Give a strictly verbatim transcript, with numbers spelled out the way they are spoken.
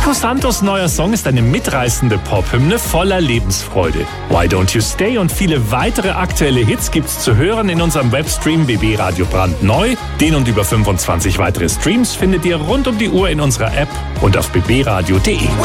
Nico Santos' neuer Song ist eine mitreißende Pop-Hymne voller Lebensfreude. Why Don't You Stay und viele weitere aktuelle Hits gibt's zu hören in unserem Webstream B B Radio brandneu. Den und über fünfundzwanzig weitere Streams findet ihr rund um die Uhr in unserer App und auf b b radio punkt d e.